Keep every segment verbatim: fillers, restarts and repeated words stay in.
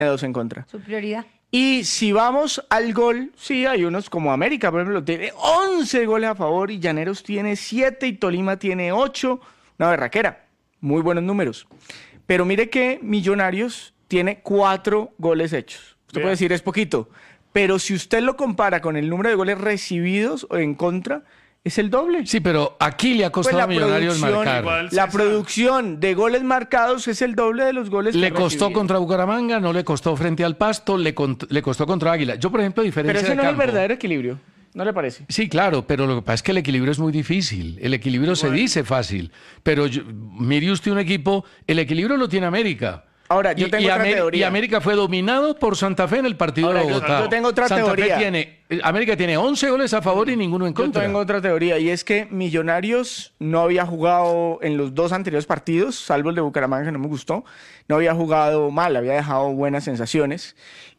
dos en contra. Su prioridad. Y si vamos al gol, sí, hay unos como América, por ejemplo, tiene once goles a favor y Llaneros tiene siete y Tolima tiene ocho. Una berraquera. Muy buenos números. Pero mire que Millonarios tiene cuatro goles hechos. Usted Bien. puede decir, es poquito. Pero si usted lo compara con el número de goles recibidos o en contra, es el doble. Sí, pero aquí le ha costado pues a Millonarios marcar. Igual, la sí, producción de goles marcados es el doble de los goles Le que costó recibido. contra Bucaramanga, no le costó frente al Pasto, le, le costó contra Águila. Yo, por ejemplo, a diferencia Pero ese de no campo, es el verdadero equilibrio, ¿no le parece? Sí, claro, pero lo que pasa es que el equilibrio es muy difícil. El equilibrio bueno. se dice fácil. Pero yo, mire usted un equipo, el equilibrio lo tiene América. Ahora, yo tengo y, y otra Amer teoría. Y América fue dominado por Santa Fe en el partido Ahora, de Bogotá. Yo, yo tengo otra Santa teoría. Fe tiene, América tiene once goles a favor y ninguno en contra. Yo tengo otra teoría, y es que Millonarios no había jugado en los dos anteriores partidos, salvo el de Bucaramanga, que no me gustó. No había jugado mal, había dejado buenas sensaciones.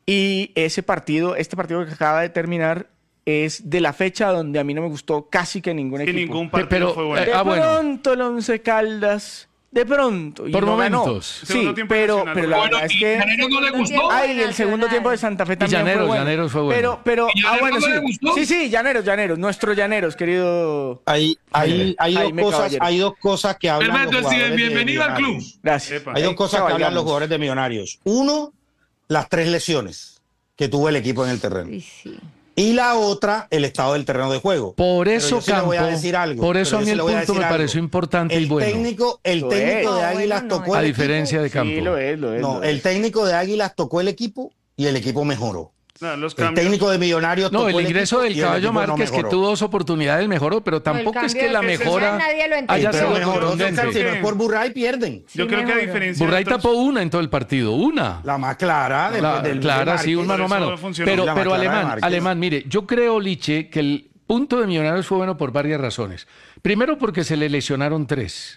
Y ese partido, este partido que acaba de terminar, es de la fecha donde a mí no me gustó casi que ningún que equipo. ningún partido pero, fue bueno. De ah, pronto bueno. el Once Caldas... De pronto. Y Por no momentos. Ganó. Sí, pero, pero la bueno, verdad es que... Llaneros no le gustó. Ay, el segundo tiempo de Santa Fe también Llaneros, fue bueno. Llaneros fue bueno. Pero, pero, ah, bueno, no le sí. gustó. Sí, sí, Llaneros, Llaneros. Nuestros Llaneros, querido... Hay, hay, hay, dos Jaime cosas, Caballero. hay dos cosas que hablan Perfecto, los jugadores Steven, bienvenido de al club. Millonarios. Gracias. Hay dos cosas que hablan cabalgamos. los jugadores de Millonarios. Uno, las tres lesiones que tuvo el equipo en el terreno. Sí, sí. Y la otra, el estado del terreno de juego. Por Pero eso, yo sí le Campo, voy a decir algo, por eso pero a mí yo sí el le voy a punto decir me algo. pareció importante El y bueno. técnico, el Lo técnico es. de No, Águilas bueno, no tocó A el diferencia equipo. de Campo. Sí, lo es, lo es. No, lo es. el técnico de Águilas tocó el equipo y el equipo mejoró. No, los El cambios. técnico de Millonarios No, tocó el ingreso equipo del y el Caballo equipo no Márquez, que mejoró. tuvo dos oportunidades, mejoró, pero tampoco es que cambio la de que mejora nadie lo entendió. haya Pero sido mejoró, contundente. si no es por Burray pierden. Yo Sí, creo que a mejor. diferencia Burray de otros- tapó una en todo el partido, una. La más clara después La- del clara, de sí, un mano a Por eso mano. funcionó. Pero, La pero más clara de alemán, Márquez. alemán, mire, yo creo, Liche, que el punto de Millonarios fue bueno por varias razones. Primero, porque se le lesionaron tres.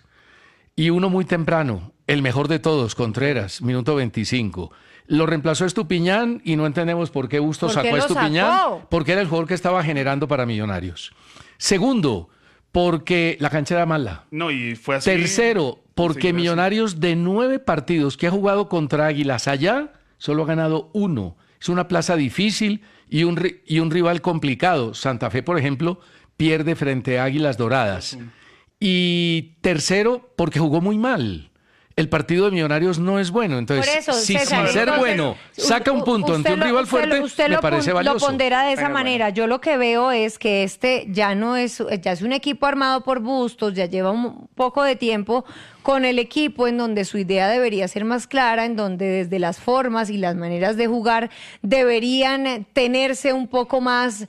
Y uno muy temprano, el mejor de todos, Contreras, minuto veinticinco. Lo reemplazó Estupiñán y no entendemos por qué Bustos ¿Por qué sacó a lo Estupiñán, sacó? porque era el jugador que estaba generando para Millonarios. Segundo, porque la cancha era mala. No, y fue así. Tercero, porque Seguirá así. Millonarios de nueve partidos que ha jugado contra Águilas allá, solo ha ganado uno. Es una plaza difícil y un, ri- y un rival complicado. Santa Fe, por ejemplo, pierde frente a Águilas Doradas. Y tercero, porque jugó muy mal. El partido de Millonarios no es bueno. Entonces, Por eso, si César, sin ser entonces, bueno saca un punto usted ante un lo- rival usted fuerte, lo- usted me lo parece pon- valioso. Lo pondera de esa Bueno, manera. Yo lo que veo es que este ya no es, ya es un equipo armado por Bustos, ya lleva un poco de tiempo con el equipo en donde su idea debería ser más clara, en donde desde las formas y las maneras de jugar deberían tenerse un poco más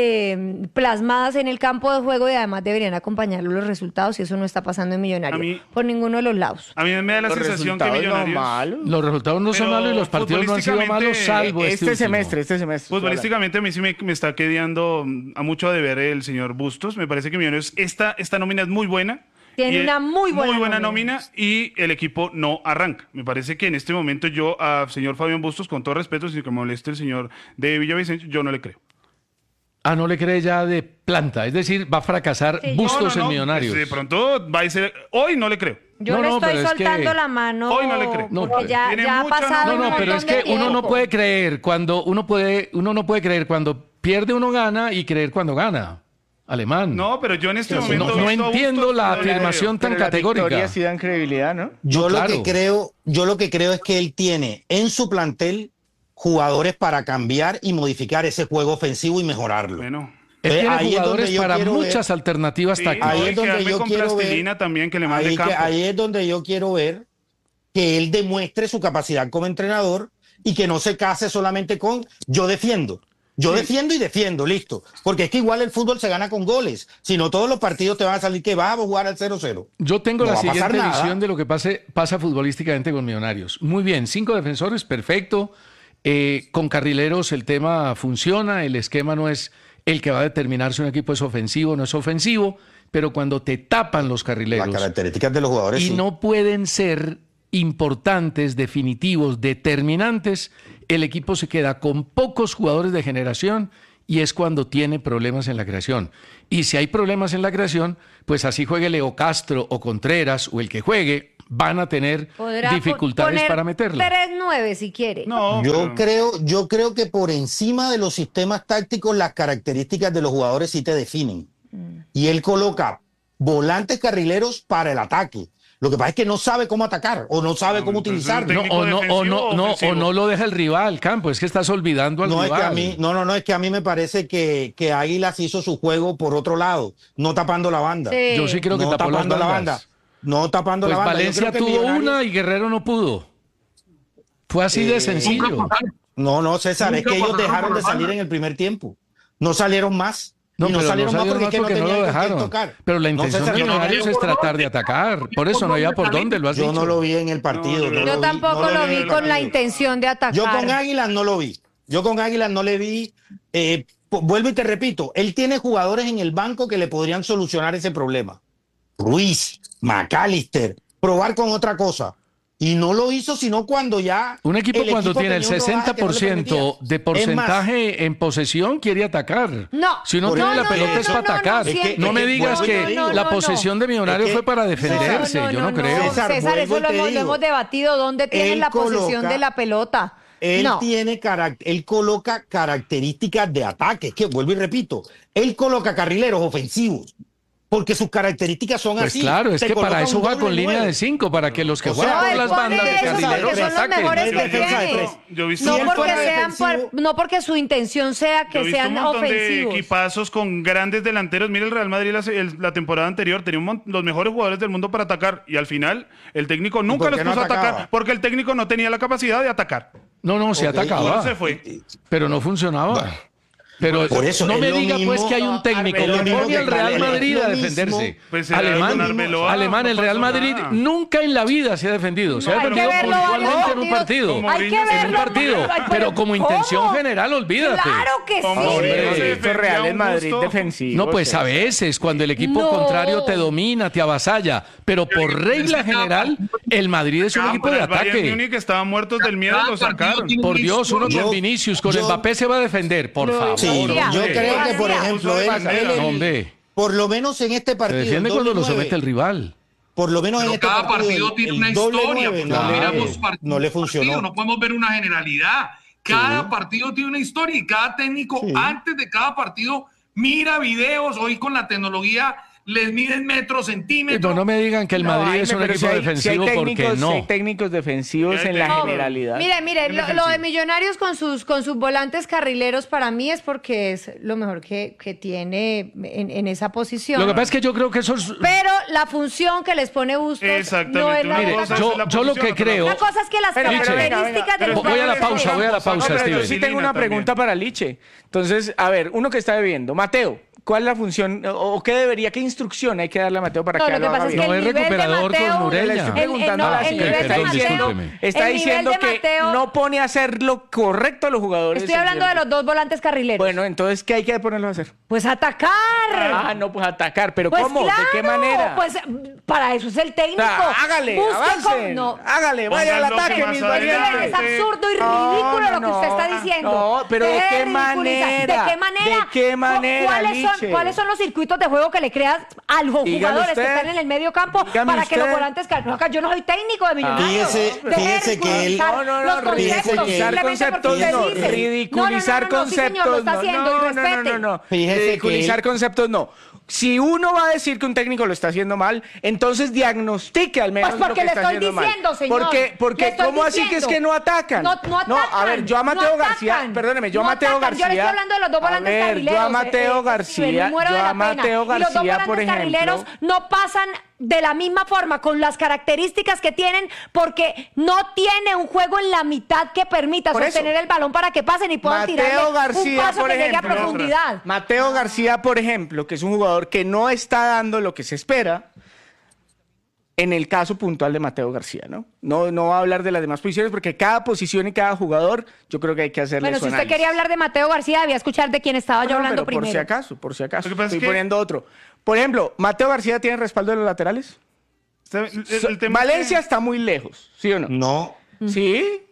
eh, plasmadas en el campo de juego y además deberían acompañarlo los resultados y eso no está pasando en Millonarios A mí- por ninguno de los lados. A mí me da la Los sensación que resultados no Millonarios... malos. Los resultados no son Pero malos y los partidos no han sido malos, salvo este, Este último. semestre, este semestre. Futbolísticamente a mí sí me, me está quedando a mucho de ver el señor Bustos. Me parece que Millonarios, esta, esta nómina es muy buena. Tiene Y, una muy buena Muy buena nómina. nómina y el equipo no arranca. Me parece que en este momento yo al señor Fabián Bustos, con todo respeto, si que me moleste el señor de Villavicencio, yo no le creo. Ah, no le cree ya de planta. Es decir, va a fracasar Sí, Bustos No, no, no, en Millonarios. pues de pronto va a ser... Hoy no le creo. Yo No, le no, estoy pero es que- soltando la mano Hoy no le creo. No, porque pero- ya, Tiene ya ha mucha pasado No, un no, pero es montón que de uno no tiempo. puede creer cuando uno puede, uno no puede creer cuando pierde uno gana y creer cuando gana. Alemán. No, pero yo en este No, momento... no he visto a entiendo Bustos, la no le creo. afirmación tan Pero las categórica. victorias sí dan credibilidad, ¿no? Yo No, lo claro. que creo, yo lo que creo es que él tiene en su plantel jugadores para cambiar y modificar ese juego ofensivo y mejorarlo. Bueno... Él Ve, tiene ahí es donde jugadores yo para quiero ver- muchas alternativas Sí, tácticas. Ahí no, es y donde quedarme yo con quiero ver- plastilina también que le mande Ahí, que- campo. ahí es donde yo quiero ver que él demuestre su capacidad como entrenador y que no se case solamente con yo defiendo. Yo defiendo y defiendo, listo. Porque es que igual el fútbol se gana con goles. Si no, todos los partidos te van a salir que vas a jugar al cero cero. Yo tengo No la va a pasar siguiente nada. visión de lo que pase, pasa futbolísticamente con Millonarios. Muy bien, cinco defensores, perfecto. Eh, con carrileros el tema funciona, el esquema no es el que va a determinar si un equipo es ofensivo o no es ofensivo, pero cuando te tapan los Las carrileros características de los jugadores. y sí. no pueden ser importantes, definitivos, determinantes, el equipo se queda con pocos jugadores de generación y es cuando tiene problemas en la creación. Y si hay problemas en la creación, pues así juegue Leo Castro o Contreras o el que juegue, van a tener Podrá dificultades poner para meterla. tres nueve si quiere. No, Yo pero- creo, yo creo que por encima de los sistemas tácticos, las características de los jugadores sí te definen. Y él coloca volantes carrileros para el ataque. Lo que pasa es que no sabe cómo atacar o no sabe No, cómo entonces utilizarlo. No, técnico o, no, o, defensivo no, o no, o ofensivo. no lo deja el rival al campo, es que estás olvidando al No es rival. que a mí, no, no, no, es que a mí me parece que, que Águilas hizo su juego por otro lado, no tapando la banda. Sí. Yo sí creo que no tapó las tapando la bandas. banda. No tapando Pues la banda. Yo Valencia creo que tuvo Millonarios- una y Guerrero no pudo. Fue así de Eh, sencillo. No, no, César, es Nunca que ellos pasaron dejaron por de la salir banda. en el primer tiempo. No salieron más. No, y no pero salieron no más porque, salieron más es que no porque no tenían lo con quién dejaron. tocar. Pero la No, intención César, de yo no- Millonarios es tratar de atacar. Por eso no había por dónde, lo has Yo dicho. no lo vi en el partido. No, no yo lo Yo vi, tampoco no lo vi en vi el con la partido. intención de atacar. Yo con Águilas no lo vi. Yo con Águilas no le vi. eh, po- vuelvo y te repito, él tiene jugadores en el banco que le podrían solucionar ese problema. Ruiz, McAllister, probar con otra cosa. Y no lo hizo sino cuando ya. Un equipo el cuando equipo tiene el tenía un rodaje sesenta que no por le ciento permitía. de Es más, porcentaje en posesión quiere atacar. No. Si uno Por tiene eso- la pelota no, es no, para no, no, atacar. siempre. Es que- No me es que- digas no, que no, no, la no, posesión de Millonarios Es que- fue para defenderse. No, no, Yo no, no creo. no, César, César, vuelvo eso y lo te hemos, lo digo. hemos debatido. ¿Dónde tienen Él la posesión coloca- de la pelota? Él no. tiene carac- él coloca características de ataque. Es que vuelvo y repito, él coloca carrileros ofensivos. Porque sus características son Pues así. claro, es Te que para coloca eso un juega doble con línea nueve. de cinco, para que los que O juegan sea, por él las pone bandas de esos carrileros porque son los ataquen. mejores Yo que he visto- tiene. yo he visto- No Si él porque, fuera sean por- defensivo- no porque su intención sea Yo he que visto sean un montón de ofensivos. equipazos con grandes delanteros. Mira el Real Madrid la, el- la temporada anterior tenía un mon- los mejores jugadores del mundo para atacar y al final el técnico nunca por los qué no puso a atacar atacaba? porque el técnico no tenía la capacidad de atacar. No, no, se Ok, atacaba. Por se fue. Pero no funcionaba. Pero Por eso, no es me lo diga pues mismo- que hay un técnico es lo que mismo pone que al Real Calera, Madrid es a lo defenderse. mismo. Pues será Alemán, con Arbeloa, Alemán, no el Real pasó Madrid nada. nunca en la vida se ha defendido. Se ha No, hay que defendido verlo puntualmente varios en un partidos. partido. Hay que En un En verlo. un partido. Ay, Pero como intención ¿cómo? general, olvídate. Claro que sí. Como Hombre, Mourinho se eso Esto es defendía Real a en un Madrid gusto. defensivo. No, pues a César. veces, cuando el equipo No. contrario te domina, te avasalla. Pero por regla general, el Madrid es un Cada- equipo de El Bayern ataque. Múnich estaban muertos del miedo, Cada lo partido sacaron. tiene Por una Dios, uno historia. con Yo- Vinicius, con yo- Mbappé se va a defender, por favor. Sí, Mira, yo mira, creo que, por mira. ejemplo, él, Bandera. él- No, hombre, por lo menos en este se partido. defiende el cuando doble lo somete nueve, el rival. Por lo menos Pero en este cada partido, partido el- tiene el una doble historia. nueve pues, no, no le- miramos partido no le por funcionó. partido, no podemos ver una generalidad. Cada Sí. partido tiene una historia y cada técnico Sí. antes de cada partido mira videos. Hoy con la tecnología les miden metros, centímetros. Pero no me digan que el No, Madrid Jaime, es un pero equipo si hay- defensivo si hay porque técnicos, no. si hay técnicos defensivos Sí hay en la técnicos. generalidad. Mire, mire, Bien lo, lo de defensivo. Millonarios con sus, con sus volantes carrileros para mí es porque es lo mejor que, que tiene en, en esa posición. Lo que pasa es que yo creo que eso es... Pero la función que les pone Bustos Exactamente. no es la Una Mire, cosa yo- es la yo lo posición, que otra creo- La cosa es que las Pero, pero, venga, características venga, de pero los voy a la jugadores pausa, son- voy a la pausa, No, pero Steven. yo sí tengo una También. pregunta para Liche. Entonces, a ver, uno que está bebiendo, Mateo, ¿cuál es la función o o qué debería, qué instrucción hay que darle a Mateo para No, que lo que haga pasa es bien? que No el es nivel de recuperador Mateo, con Ureña. Le estoy el- el- preguntando no, a la el Ah, señora. nivel ok, de Está perdón, Mateo- discúlpeme. Está el nivel diciendo de que Mateo- no pone a hacer lo correcto a los jugadores. Estoy hablando de los dos volantes carrileros. Bueno, entonces, ¿qué hay que ponerlos a hacer? Pues atacar. Ah, no, pues atacar. ¿Pero Pues cómo? claro, ¿De qué manera? Pues para eso es el O técnico. sea, hágale, Busque avancen, cómo- no. hágale, vaya al Pónganlo ataque, más mis adelante. valientes. Es absurdo y No, ridículo no, lo que usted no. está diciendo. No, pero ¿de Deje qué ridiculizar. manera? ¿De qué manera? ¿De qué ¿Cu- manera, ¿Cuáles son, Liche? ¿Cuáles son los circuitos de juego que le creas a los Dígame jugadores usted. que están en el medio campo Dígame para que los usted. volantes car- no, acá yo no soy técnico de Millonarios. Fíjese- Deje de fíjese que él- ridiculizar No, no, los no, conceptos, ridiculizar simplemente conceptos porque usted no, dice. ridiculizar No, no, no, no, sí, señor, lo conceptos está no, haciendo no, y no, no, respete. no, no, Fíjese que ridiculizar él- conceptos no. Si uno va a decir que un técnico lo está haciendo mal, entonces diagnostique al menos Pues porque lo que le está estoy haciendo diciendo, mal. señor. Porque, Le porque estoy ¿cómo así que es diciendo. que no atacan? No, no a ver, yo a atacan, Mateo no García, atacan. perdóneme, yo a No Mateo atacan. Yo le García. estoy hablando de los dos a volantes ver, carrileros. yo a Mateo eh, eh, García, me muero yo de a la pena. Mateo Y los dos García, volantes por ejemplo. carrileros no pasan de la misma forma, con las características que tienen, porque no tiene un juego en la mitad que permita Por eso. sostener el balón para que pasen y puedan tirarle Mateo un García, paso por que llegue a ejemplo. profundidad. Mateo García, por ejemplo, que es un jugador que no está dando lo que se espera. En el caso puntual de Mateo García, ¿no? No, no va a hablar de las demás posiciones porque cada posición y cada jugador, yo creo que hay que hacerle Bueno, su si usted análisis. quería hablar de Mateo García, debía escuchar de quién estaba yo No, hablando pero primero. por si acaso, por si acaso. Lo que pasa es Estoy que- poniendo otro. Por ejemplo, ¿Mateo García tiene respaldo de los laterales? Está- el- el tema es Valencia que- está muy lejos, ¿sí o no? No. ¿Sí?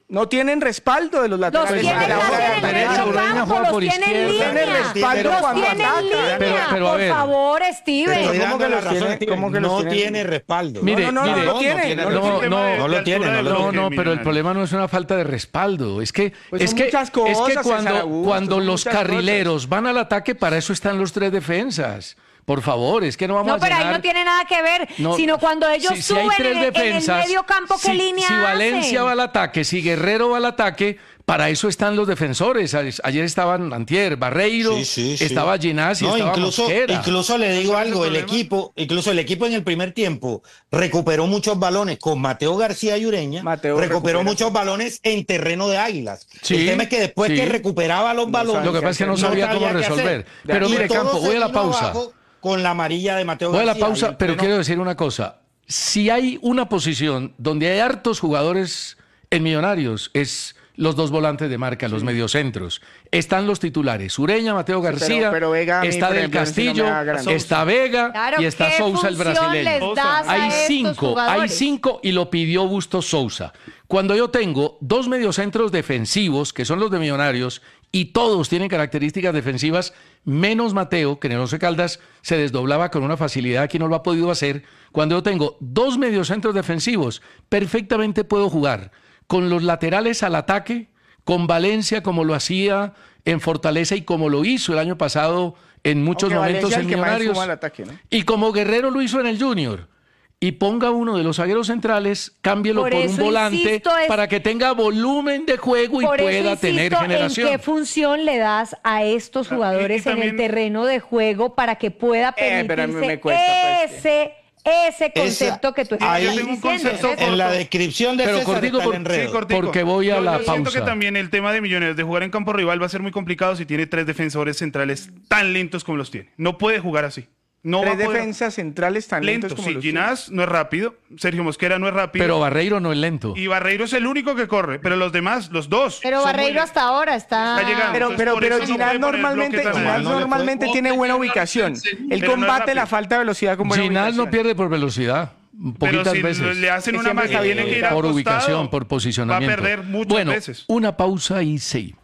No tienen respaldo de los Los laterales. tiene de la casi bola. en el derecho, medio Ureña campo, juega los por tiene en izquierda. línea. Tiene respaldo Los cuando tiene en ataca. línea, Pero- pero a por ver. favor, Te Steven. estoy ¿Cómo dando que la los razón, tiene? Steven. ¿Cómo que los no tiene? tiene respaldo. Mire, No, no, no, mire, no lo tiene. tiene, No, no, es un no, tema de- no de lo altura tiene, no de lo No, bloque, no, pero el Millonarios. problema no es una falta de respaldo. Es que, Pues es son que, muchas es que cosas, César cuando, Augusto, cuando son los muchas carrileros van al ataque, para eso están los tres defensas. Por favor, es que no vamos No, a pero ahí llenar- no tiene nada que ver, No, sino cuando ellos si, si hay suben tres en, el- en defensas, el medio campo, ¿qué si, línea si Valencia hacen? va al ataque, si Guerrero va al ataque, para eso están los defensores. A- Ayer estaban Antier, Barreiro, Sí, sí, sí. estaba Ginás y No, estaba incluso, Mosquera. incluso le digo ¿Cuál es el algo, el problema? equipo, incluso el equipo en el primer tiempo recuperó muchos balones con Mateo García y Ureña, Mateo recuperó recupera. muchos balones en terreno de Águilas. Sí, el tema es que después sí. que recuperaba los balones, Lo que pasa es que no sabía cómo qué resolver. hacer. Pero Y mire, todo Campo, se voy a la vino pausa. abajo con la amarilla de Mateo Voy a la García. pausa, Y el pero pleno- quiero decir una cosa. Si hay una posición donde hay hartos jugadores en Millonarios, es los dos volantes de marca, los mediocentros. Están los titulares. Ureña, Mateo García, pero Vega a mí, está por Del ejemplo, sí no me Castillo, da gran- está Vega Claro, y está ¿qué Sousa, el función brasileño. les das a Hay estos cinco, hay jugadores? cinco y lo pidió Bustos Sousa. Cuando yo tengo dos mediocentros defensivos, que son los de Millonarios, y todos tienen características defensivas, menos Mateo, que en el Once Caldas se desdoblaba con una facilidad que no lo ha podido hacer. Cuando yo tengo dos mediocentros defensivos, perfectamente puedo jugar con los laterales al ataque, con Valencia como lo hacía en Fortaleza y como lo hizo el año pasado en muchos Aunque momentos Valencia en es el que más Millonarios, suma al ataque, ¿no? y como Guerrero lo hizo en el Junior. Y ponga uno de los zagueros centrales, cámbielo por, Por un eso volante insisto, es- para que tenga volumen de juego y Por pueda eso tener insisto, generación. ¿en qué función le das a estos Ah, y- jugadores y en el también- terreno de juego para que pueda Eh, pero a mí permitirse me cuesta, pues, ese, ese concepto que tú estás ahí- Yo tengo un diciendo? concepto César? en la descripción de Pero César cortico, está el por- enredo. Sí, cortico. Porque voy a Yo- la yo siento pausa. que también el tema de Millonarios de jugar en campo rival va a ser muy complicado si tiene tres defensores centrales tan lentos como los tiene. No puede jugar así. No va Tres a poder- defensas centrales tan lentos Lento, como sí. los Ginás no es rápido, Sergio Mosquera no es rápido. Pero Barreiro no es lento. Y Barreiro es el único que corre, pero los demás, los dos. Pero son muy Barreiro lentos. hasta ahora está... Está llegando. Pero, Entonces, pero, por pero eso no Ginás puede poner normalmente, bloque tan Ginás alto. No le puede- normalmente tiene buena ubicación. Él Pero no es combate rápido. la falta de velocidad con buena Ginás ubicación. no pierde por velocidad, Pero poquitas si veces. le hacen Que una siempre está máquina, bien tiene que ir ubicado. por acostado, ubicación, por posicionamiento. Va a perder muchas bueno, veces. una pausa y seguimos.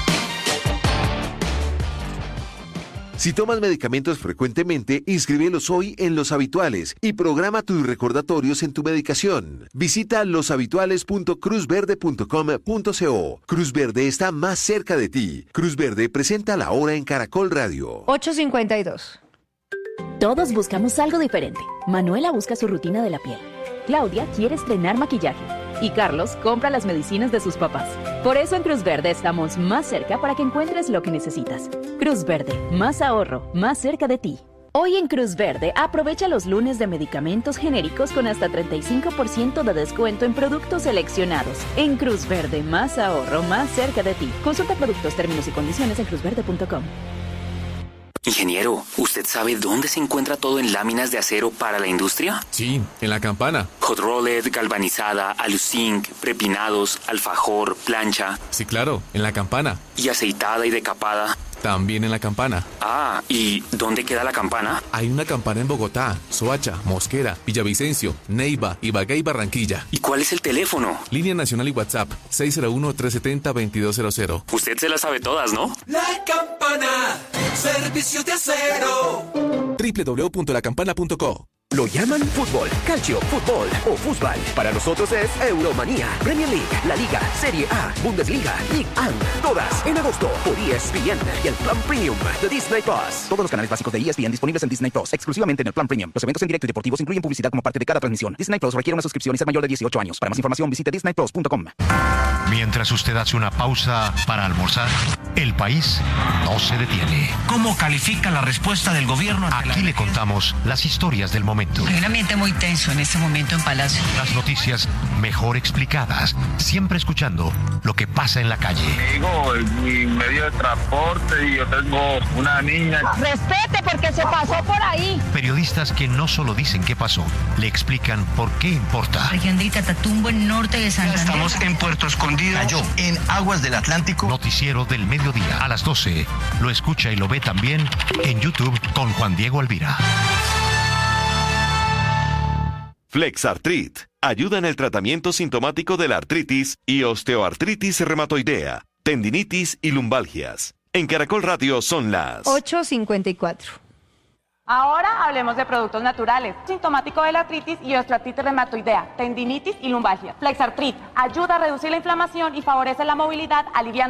Si tomas medicamentos frecuentemente, inscríbelos hoy en Los Habituales y programa tus recordatorios en tu medicación. Visita loshabituales punto cruz verde punto com punto co. Cruz Verde está más cerca de ti. Cruz Verde presenta la hora en Caracol Radio. ocho cincuenta y dos. Todos buscamos algo diferente. Manuela busca su rutina de la piel. Claudia quiere estrenar maquillaje. Y Carlos compra las medicinas de sus papás. Por eso en Cruz Verde estamos más cerca para que encuentres lo que necesitas. Cruz Verde, más ahorro, más cerca de ti. Hoy en Cruz Verde, aprovecha los lunes de medicamentos genéricos con hasta treinta y cinco por ciento de descuento en productos seleccionados. En Cruz Verde, más ahorro, más cerca de ti. Consulta productos, términos y condiciones en cruz verde punto com. Ingeniero, ¿usted sabe dónde se encuentra todo en láminas de acero para la industria? Sí, en la campana. Hot rolled, galvanizada, aluzinc, prepinados, alfajor, plancha. Sí, claro, en la campana. ¿Y aceitada y decapada? También en la campana. Ah, ¿y dónde queda la campana? Hay una campana en Bogotá, Soacha, Mosquera, Villavicencio, Neiva, Ibagué y Barranquilla. ¿Y cuál es el teléfono? Línea nacional y WhatsApp seis cero uno, tres siete cero, dos dos cero cero. Usted se las sabe todas, ¿no? La Campana, servicios de acero. doble u doble u doble u punto la campana punto co. Lo llaman fútbol, calcio, fútbol o fútbol. Para nosotros es Euromanía, Premier League, La Liga, Serie A, Bundesliga, Ligue uno. Todas en agosto por E S P N y el Plan Premium de Disney Plus. Todos los canales básicos de E S P N disponibles en Disney Plus, exclusivamente en el Plan Premium. Los eventos en directo y deportivos incluyen publicidad como parte de cada transmisión. Disney Plus requiere una suscripción y ser mayor de dieciocho años. Para más información visite disney plus punto com. Mientras usted hace una pausa para almorzar, el país no se detiene. ¿Cómo califica la respuesta del gobierno? Aquí le contamos las historias del momento. Hay un ambiente muy tenso en este momento en Palacio. Las noticias mejor explicadas, siempre escuchando lo que pasa en la calle. Digo, en mi medio de transporte y yo tengo una niña. Respete porque se pasó por ahí. Periodistas que no solo dicen qué pasó, le explican por qué importa. Región de Itatumbo, en norte de Santander. Estamos en Puerto Escondido, cayó en aguas del Atlántico. Noticiero del mediodía a las doce. Lo escucha y lo ve también en YouTube con Juan Diego Alvira. Flexartrit ayuda en el tratamiento sintomático de la artritis y osteoartritis reumatoidea, tendinitis y lumbalgias. En Caracol Radio son las ocho cincuenta y cuatro. Ahora hablemos de productos naturales. Sintomático de la artritis y osteoartritis reumatoidea, tendinitis y lumbalgia. Flexartrit ayuda a reducir la inflamación y favorece la movilidad, aliviando